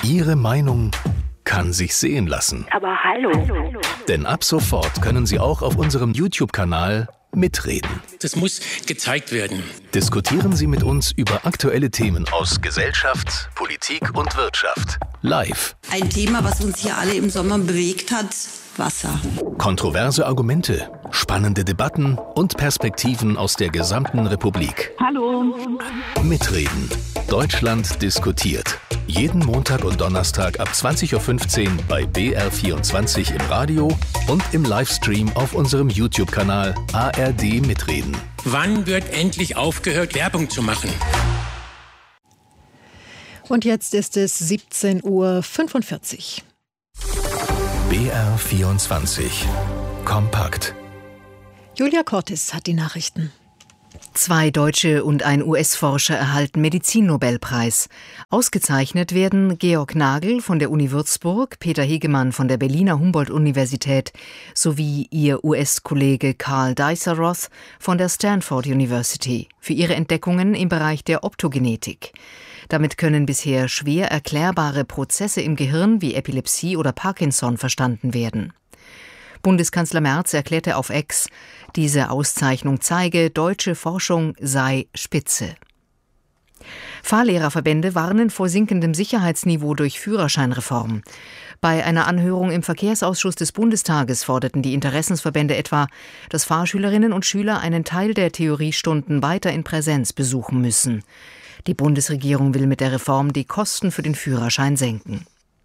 Ihre Meinung kann sich sehen lassen. Aber hallo. Denn ab sofort können Sie auch auf unserem YouTube-Kanal mitreden. Das muss gezeigt werden. Diskutieren Sie mit uns über aktuelle Themen aus Gesellschaft, Politik und Wirtschaft. Live. Ein Thema, was uns hier alle im Sommer bewegt hat: Wasser. Kontroverse Argumente, spannende Debatten und Perspektiven aus der gesamten Republik. Hallo. Mitreden. Deutschland diskutiert. Jeden Montag und Donnerstag ab 20.15 Uhr bei BR24 im Radio und im Livestream auf unserem YouTube-Kanal ARD Mitreden. Wann wird endlich aufgehört, Werbung zu machen? Und jetzt ist es 17.45 Uhr. BR24 Kompakt. Julia Cortis hat die Nachrichten. 2 Deutsche und ein US-Forscher erhalten Medizinnobelpreis. Ausgezeichnet werden Georg Nagel von der Uni Würzburg, Peter Hegemann von der Berliner Humboldt-Universität sowie ihr US-Kollege Carl Dicer-Roth von der Stanford University für ihre Entdeckungen im Bereich der Optogenetik. Damit können bisher schwer erklärbare Prozesse im Gehirn wie Epilepsie oder Parkinson verstanden werden. Bundeskanzler Merz erklärte auf X, diese Auszeichnung zeige, deutsche Forschung sei spitze. Fahrlehrerverbände warnen vor sinkendem Sicherheitsniveau durch Führerscheinreform. Bei einer Anhörung im Verkehrsausschuss des Bundestages forderten die Interessensverbände etwa, dass Fahrschülerinnen und Schüler einen Teil der Theoriestunden weiter in Präsenz besuchen müssen. Die Bundesregierung will mit der Reform die Kosten für den Führerschein senken.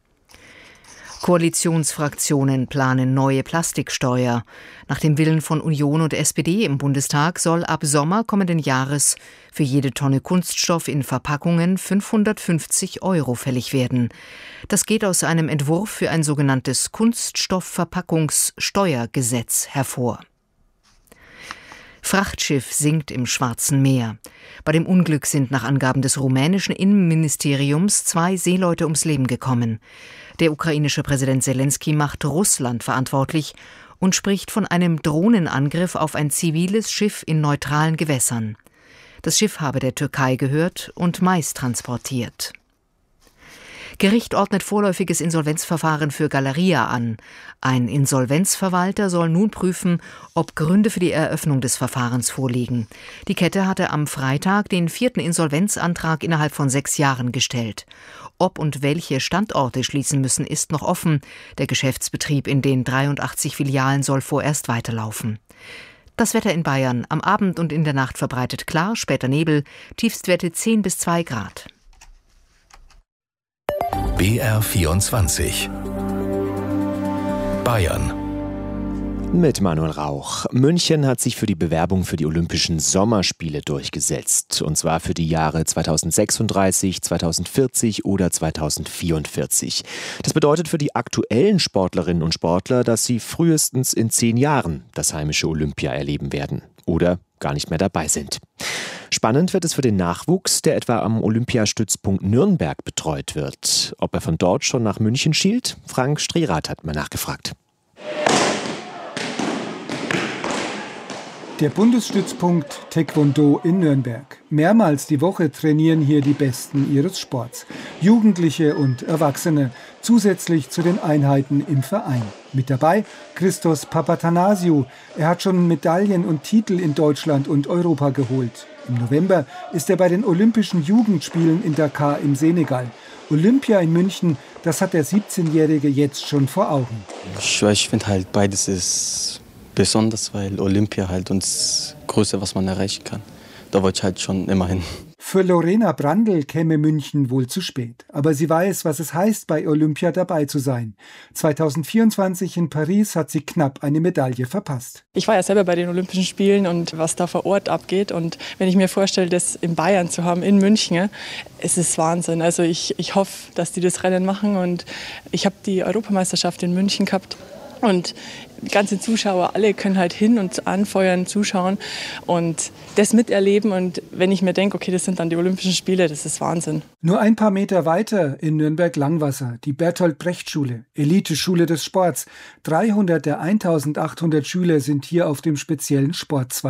Koalitionsfraktionen planen neue Plastiksteuer. Nach dem Willen von Union und SPD im Bundestag soll ab Sommer kommenden Jahres für jede Tonne Kunststoff in Verpackungen 550 € fällig werden. Das geht aus einem Entwurf für ein sogenanntes Kunststoffverpackungssteuergesetz hervor. Frachtschiff sinkt im Schwarzen Meer. Bei dem Unglück sind nach Angaben des rumänischen Innenministeriums 2 Seeleute ums Leben gekommen. Der ukrainische Präsident Selenskyj macht Russland verantwortlich und spricht von einem Drohnenangriff auf ein ziviles Schiff in neutralen Gewässern. Das Schiff habe der Türkei gehört und Mais transportiert. Gericht ordnet vorläufiges Insolvenzverfahren für Galeria an. Ein Insolvenzverwalter soll nun prüfen, ob Gründe für die Eröffnung des Verfahrens vorliegen. Die Kette hatte am Freitag den 4. Insolvenzantrag innerhalb von 6 Jahren gestellt. Ob und welche Standorte schließen müssen, ist noch offen. Der Geschäftsbetrieb in den 83 Filialen soll vorerst weiterlaufen. Das Wetter in Bayern: am Abend und in der Nacht verbreitet klar, später Nebel, Tiefstwerte 10 bis 2 Grad. BR24 Bayern. Mit Manuel Rauch. München hat sich für die Bewerbung für die Olympischen Sommerspiele durchgesetzt. Und zwar für die Jahre 2036, 2040 oder 2044. Das bedeutet für die aktuellen Sportlerinnen und Sportler, dass sie frühestens in 10 Jahren das heimische Olympia erleben werden. Oder gar nicht mehr dabei sind. Spannend wird es für den Nachwuchs, der etwa am Olympiastützpunkt Nürnberg betreut wird. Ob er von dort schon nach München schielt? Frank Strerath hat mal nachgefragt. Der Bundesstützpunkt Taekwondo in Nürnberg. Mehrmals die Woche trainieren hier die Besten ihres Sports. Jugendliche und Erwachsene, zusätzlich zu den Einheiten im Verein. Mit dabei Christos Papatanasiou. Er hat schon Medaillen und Titel in Deutschland und Europa geholt. Im November ist er bei den Olympischen Jugendspielen in Dakar im Senegal. Olympia in München, das hat der 17-Jährige jetzt schon vor Augen. Ich finde halt, beides ist besonders, weil Olympia halt uns Größte, was man erreichen kann. Da wollte ich halt schon immer hin. Für Lorena Brandl käme München wohl zu spät. Aber sie weiß, was es heißt, bei Olympia dabei zu sein. 2024 in Paris hat sie knapp eine Medaille verpasst. Ich war ja selber bei den Olympischen Spielen und was da vor Ort abgeht. Und wenn ich mir vorstelle, das in Bayern zu haben, in München, es ist Wahnsinn. Also ich hoffe, dass die das Rennen machen. Und ich habe die Europameisterschaft in München gehabt. Und die ganzen Zuschauer, alle können halt hin und anfeuern, zuschauen und das miterleben. Und wenn ich mir denke, okay, das sind dann die Olympischen Spiele, das ist Wahnsinn. Nur ein paar Meter weiter in Nürnberg-Langwasser, die Bertolt-Brecht-Schule, Eliteschule des Sports. 300 der 1800 Schüler sind hier auf dem speziellen Sportzweig.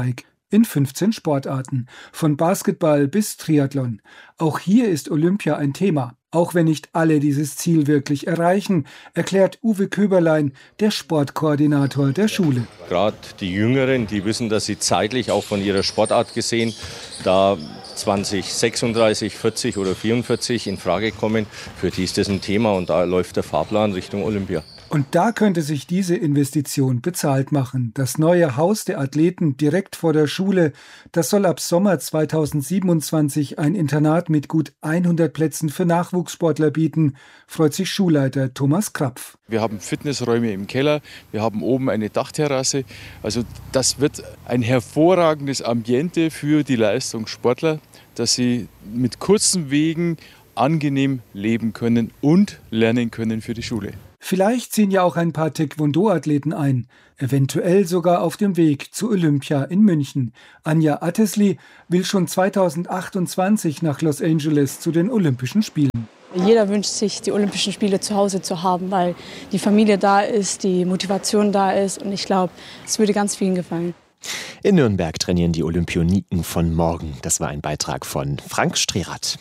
in 15 Sportarten, von Basketball bis Triathlon. Auch hier ist Olympia ein Thema, auch wenn nicht alle dieses Ziel wirklich erreichen, erklärt Uwe Köberlein, der Sportkoordinator der Schule. Gerade die Jüngeren, die wissen, dass sie zeitlich auch von ihrer Sportart gesehen, da 2036, 40 oder 44 in Frage kommen, für die ist das ein Thema und da läuft der Fahrplan Richtung Olympia. Und da könnte sich diese Investition bezahlt machen. Das neue Haus der Athleten direkt vor der Schule, das soll ab Sommer 2027 ein Internat mit gut 100 Plätzen für Nachwuchssportler bieten, freut sich Schulleiter Thomas Krapf. Wir haben Fitnessräume im Keller, wir haben oben eine Dachterrasse. Also das wird ein hervorragendes Ambiente für die Leistungssportler, dass sie mit kurzen Wegen angenehm leben können und lernen können für die Schule. Vielleicht ziehen ja auch ein paar Taekwondo-Athleten ein, eventuell sogar auf dem Weg zu Olympia in München. Anja Attesli will schon 2028 nach Los Angeles zu den Olympischen Spielen. Jeder wünscht sich, die Olympischen Spiele zu Hause zu haben, weil die Familie da ist, die Motivation da ist und ich glaube, es würde ganz vielen gefallen. In Nürnberg trainieren die Olympioniken von morgen. Das war ein Beitrag von Frank Strerath.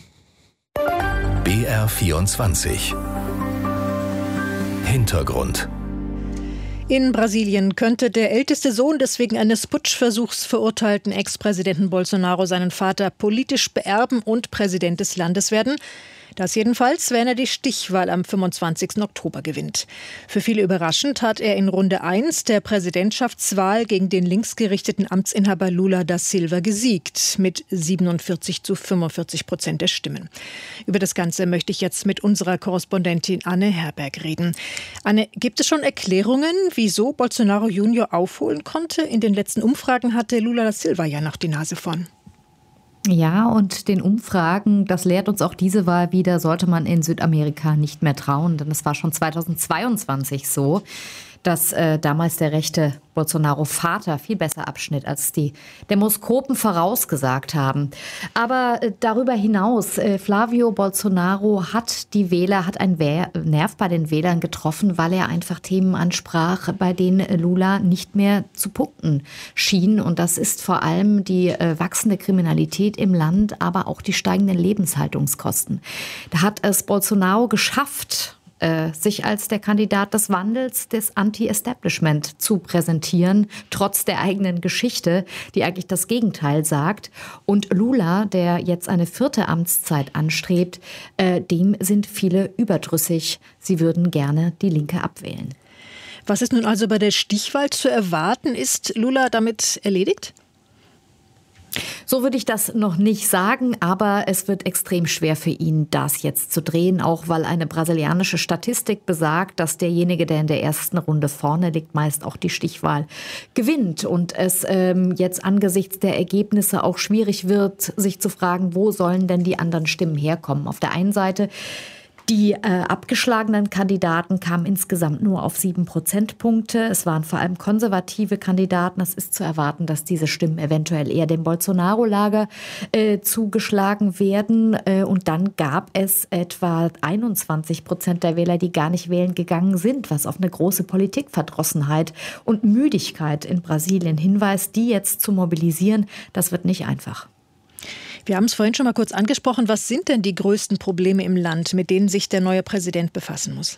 BR24 Hintergrund. In Brasilien könnte der älteste Sohn des wegen eines Putschversuchs verurteilten Ex-Präsidenten Bolsonaro seinen Vater politisch beerben und Präsident des Landes werden. Das jedenfalls, wenn er die Stichwahl am 25. Oktober gewinnt. Für viele überraschend hat er in Runde 1 der Präsidentschaftswahl gegen den linksgerichteten Amtsinhaber Lula da Silva gesiegt, mit 47-45% der Stimmen. Über das Ganze möchte ich jetzt mit unserer Korrespondentin Anne Herberg reden. Anne, gibt es schon Erklärungen, wieso Bolsonaro Junior aufholen konnte? In den letzten Umfragen hatte Lula da Silva ja noch die Nase vorn. Ja, und den Umfragen, das lehrt uns auch diese Wahl wieder, sollte man in Südamerika nicht mehr trauen. Denn es war schon 2022 so, dass damals der rechte Bolsonaro-Vater viel besser abschnitt, als die Demoskopen vorausgesagt haben. Aber darüber hinaus, Flavio Bolsonaro hat einen Nerv bei den Wählern getroffen, weil er einfach Themen ansprach, bei denen Lula nicht mehr zu punkten schien. Und das ist vor allem die wachsende Kriminalität im Land, aber auch die steigenden Lebenshaltungskosten. Da hat es Bolsonaro geschafft, sich als der Kandidat des Wandels, des Anti-Establishment zu präsentieren, trotz der eigenen Geschichte, die eigentlich das Gegenteil sagt. Und Lula, der jetzt eine 4. Amtszeit anstrebt, dem sind viele überdrüssig. Sie würden gerne die Linke abwählen. Was ist nun also bei der Stichwahl zu erwarten? Ist Lula damit erledigt? So würde ich das noch nicht sagen, aber es wird extrem schwer für ihn, das jetzt zu drehen, auch weil eine brasilianische Statistik besagt, dass derjenige, der in der ersten Runde vorne liegt, meist auch die Stichwahl gewinnt und es jetzt angesichts der Ergebnisse auch schwierig wird, sich zu fragen, wo sollen denn die anderen Stimmen herkommen. Auf der einen Seite die abgeschlagenen Kandidaten kamen insgesamt nur auf 7 Prozentpunkte. Es waren vor allem konservative Kandidaten. Es ist zu erwarten, dass diese Stimmen eventuell eher dem Bolsonaro-Lager zugeschlagen werden. Und dann gab es etwa 21% der Wähler, die gar nicht wählen gegangen sind, was auf eine große Politikverdrossenheit und Müdigkeit in Brasilien hinweist. Die jetzt zu mobilisieren, das wird nicht einfach. Wir haben es vorhin schon mal kurz angesprochen. Was sind denn die größten Probleme im Land, mit denen sich der neue Präsident befassen muss?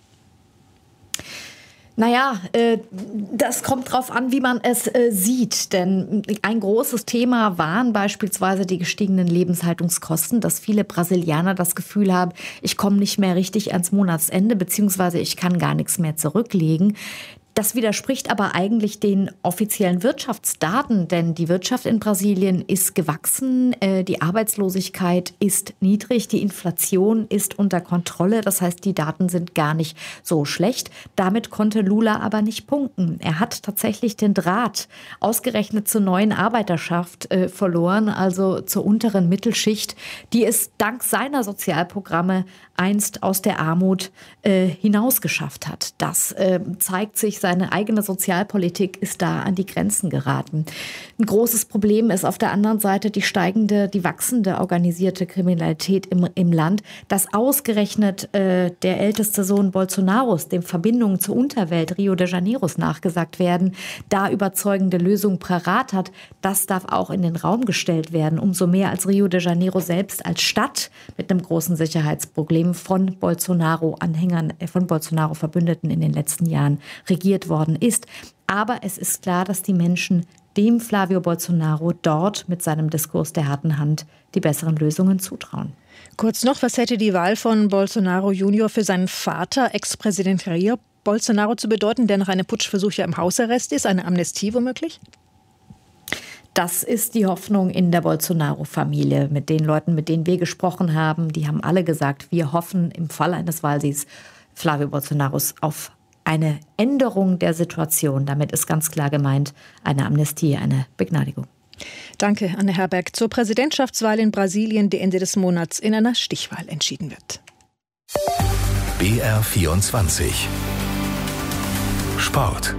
Naja, das kommt drauf an, wie man es sieht. Denn ein großes Thema waren beispielsweise die gestiegenen Lebenshaltungskosten, dass viele Brasilianer das Gefühl haben, ich komme nicht mehr richtig ans Monatsende, beziehungsweise ich kann gar nichts mehr zurücklegen. Das widerspricht aber eigentlich den offiziellen Wirtschaftsdaten, denn die Wirtschaft in Brasilien ist gewachsen, die Arbeitslosigkeit ist niedrig, die Inflation ist unter Kontrolle. Das heißt, die Daten sind gar nicht so schlecht. Damit konnte Lula aber nicht punkten. Er hat tatsächlich den Draht ausgerechnet zur neuen Arbeiterschaft verloren, also zur unteren Mittelschicht, die es dank seiner Sozialprogramme einst aus der Armut hinausgeschafft hat. Das zeigt sich seit seine eigene Sozialpolitik ist da an die Grenzen geraten. Ein großes Problem ist auf der anderen Seite die wachsende organisierte Kriminalität im Land, dass ausgerechnet der älteste Sohn Bolsonaros, dem Verbindungen zur Unterwelt Rio de Janeiros nachgesagt werden, da überzeugende Lösungen parat hat. Das darf auch in den Raum gestellt werden. Umso mehr als Rio de Janeiro selbst als Stadt mit einem großen Sicherheitsproblem von Bolsonaro-Anhängern, von Bolsonaro-Verbündeten in den letzten Jahren regiert worden ist. Aber es ist klar, dass die Menschen dem Flavio Bolsonaro dort mit seinem Diskurs der harten Hand die besseren Lösungen zutrauen. Kurz noch, was hätte die Wahl von Bolsonaro Junior für seinen Vater, Ex-Präsident Jair Bolsonaro, zu bedeuten, der nach einem Putschversuch ja im Hausarrest ist? Eine Amnestie womöglich? Das ist die Hoffnung in der Bolsonaro-Familie. Mit den Leuten, mit denen wir gesprochen haben, die haben alle gesagt, wir hoffen im Fall eines Wahlsiegs Flavio Bolsonaros auf eine Änderung der Situation. Damit ist ganz klar gemeint eine Amnestie, eine Begnadigung. Danke, Anne Herberg. Zur Präsidentschaftswahl in Brasilien, die Ende des Monats in einer Stichwahl entschieden wird. BR24 Sport.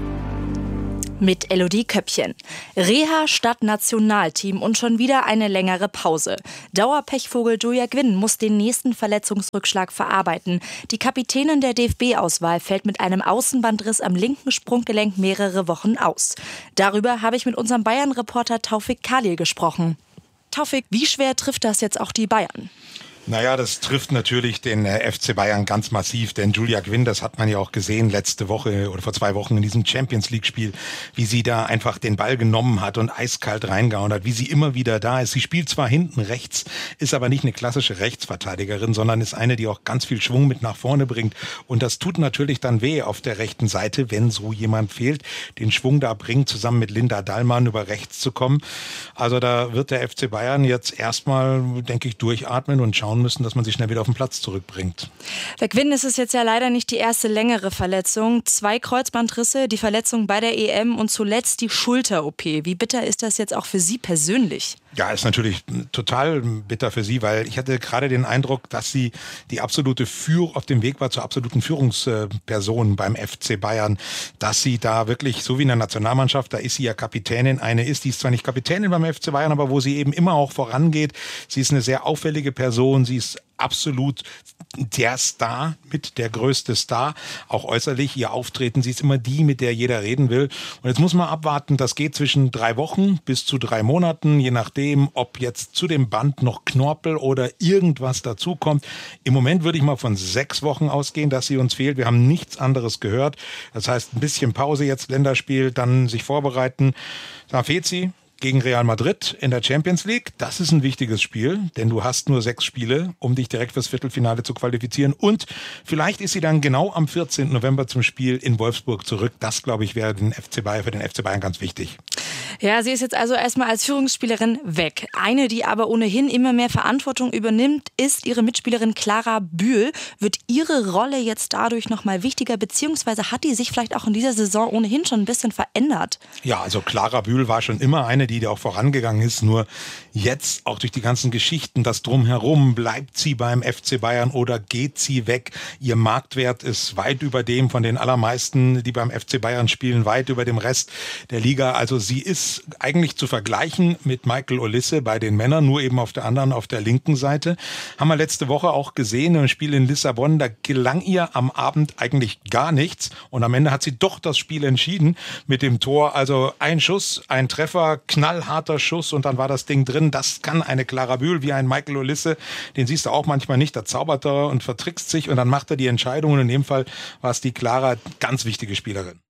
Mit Elodie Köppchen. Reha statt Nationalteam und schon wieder eine längere Pause. Dauerpechvogel Julia Gwynn muss den nächsten Verletzungsrückschlag verarbeiten. Die Kapitänin der DFB-Auswahl fällt mit einem Außenbandriss am linken Sprunggelenk mehrere Wochen aus. Darüber habe ich mit unserem Bayern-Reporter Taufik Khalil gesprochen. Taufik, wie schwer trifft das jetzt auch die Bayern? Naja, das trifft natürlich den FC Bayern ganz massiv, denn Julia Gwynn, das hat man ja auch gesehen letzte Woche oder vor 2 Wochen in diesem Champions-League-Spiel, wie sie da einfach den Ball genommen hat und eiskalt reingehauen hat, wie sie immer wieder da ist. Sie spielt zwar hinten rechts, ist aber nicht eine klassische Rechtsverteidigerin, sondern ist eine, die auch ganz viel Schwung mit nach vorne bringt. Und das tut natürlich dann weh auf der rechten Seite, wenn so jemand fehlt, den Schwung da bringt, zusammen mit Linda Dallmann über rechts zu kommen. Also da wird der FC Bayern jetzt erstmal, denke ich, durchatmen und schauen müssen, dass man sich schnell wieder auf den Platz zurückbringt. Bei Gwynn ist es jetzt ja leider nicht die erste längere Verletzung. 2 Kreuzbandrisse, die Verletzung bei der EM und zuletzt die Schulter-OP. Wie bitter ist das jetzt auch für Sie persönlich? Ja, ist natürlich total bitter für sie, weil ich hatte gerade den Eindruck, dass sie die absolute auf dem Weg war zur absoluten Führungsperson beim FC Bayern, dass sie da wirklich, so wie in der Nationalmannschaft, da ist sie ja Kapitänin, die ist zwar nicht Kapitänin beim FC Bayern, aber wo sie eben immer auch vorangeht. Sie ist eine sehr auffällige Person, sie ist absolut der Star, mit der größte Star, auch äußerlich, ihr Auftreten, sie ist immer die, mit der jeder reden will. Und jetzt muss man abwarten, das geht zwischen 3 Wochen bis zu 3 Monaten, je nachdem, ob jetzt zu dem Band noch Knorpel oder irgendwas dazukommt. Im Moment würde ich mal von 6 Wochen ausgehen, dass sie uns fehlt. Wir haben nichts anderes gehört. Das heißt, ein bisschen Pause jetzt, Länderspiel, dann sich vorbereiten. Da fehlt sie gegen Real Madrid in der Champions League. Das ist ein wichtiges Spiel, denn du hast nur 6 Spiele, um dich direkt fürs Viertelfinale zu qualifizieren. Und vielleicht ist sie dann genau am 14. November zum Spiel in Wolfsburg zurück. Das, glaube ich, wäre für den FC Bayern ganz wichtig. Ja, sie ist jetzt also erstmal als Führungsspielerin weg. Eine, die aber ohnehin immer mehr Verantwortung übernimmt, ist ihre Mitspielerin Clara Bühl. Wird ihre Rolle jetzt dadurch nochmal wichtiger, beziehungsweise hat die sich vielleicht auch in dieser Saison ohnehin schon ein bisschen verändert? Ja, also Clara Bühl war schon immer eine, die auch vorangegangen ist. Nur jetzt, auch durch die ganzen Geschichten, das Drumherum, bleibt sie beim FC Bayern oder geht sie weg? Ihr Marktwert ist weit über dem von den allermeisten, die beim FC Bayern spielen, weit über dem Rest der Liga. Also sie ist eigentlich zu vergleichen mit Michael Olise bei den Männern, nur eben auf der linken Seite. Haben wir letzte Woche auch gesehen im Spiel in Lissabon, da gelang ihr am Abend eigentlich gar nichts und am Ende hat sie doch das Spiel entschieden mit dem Tor. Also ein Schuss, ein Treffer, knallharter Schuss und dann war das Ding drin. Das kann eine Clara Bühl wie ein Michael Olise, den siehst du auch manchmal nicht, da zaubert er und vertrickst sich und dann macht er die Entscheidung und in dem Fall war es die Clara, ganz wichtige Spielerin.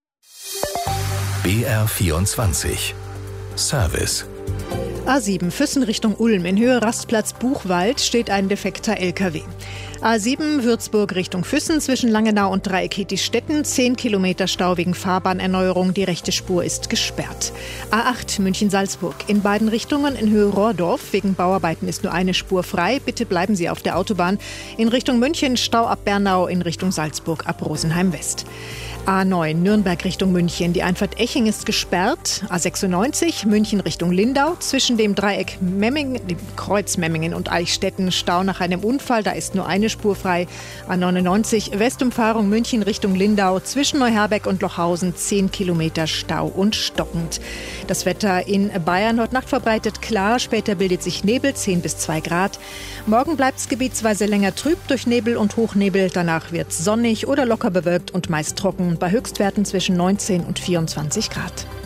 BR24 Service. A7 Füssen Richtung Ulm. In Höhe Rastplatz Buchwald steht ein defekter LKW. A7 Würzburg Richtung Füssen zwischen Langenau und Dreieck-Hettich-Stetten. 10 Kilometer Stau wegen Fahrbahnerneuerung. Die rechte Spur ist gesperrt. A8 München-Salzburg. In beiden Richtungen in Höhe Rohrdorf. Wegen Bauarbeiten ist nur eine Spur frei. Bitte bleiben Sie auf der Autobahn. In Richtung München Stau ab Bernau, in Richtung Salzburg ab Rosenheim West. A9 Nürnberg Richtung München. Die Einfahrt Eching ist gesperrt. A96 München Richtung Lindau. Zwischen dem Dreieck Memmingen, dem Kreuz Memmingen und Eichstätten Stau nach einem Unfall. Da ist nur eine Spur frei. A99 Westumfahrung München Richtung Lindau. Zwischen Neuherberg und Lochhausen 10 Kilometer Stau und stockend. Das Wetter in Bayern heute Nacht verbreitet klar. Später bildet sich Nebel, 10 bis 2 Grad. Morgen bleibt es gebietsweise länger trüb durch Nebel und Hochnebel. Danach wird es sonnig oder locker bewölkt und meist trocken. Bei Höchstwerten zwischen 19 und 24 Grad.